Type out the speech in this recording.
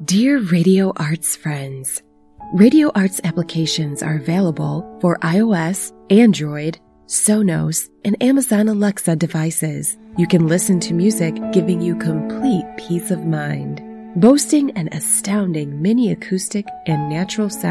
Dear Radio Arts friends, Radio Arts applications are available for iOS, Android, Sonos, and Amazon Alexa devices. You can listen to music giving you complete peace of mind. Boasting an astounding mini acoustic and natural sound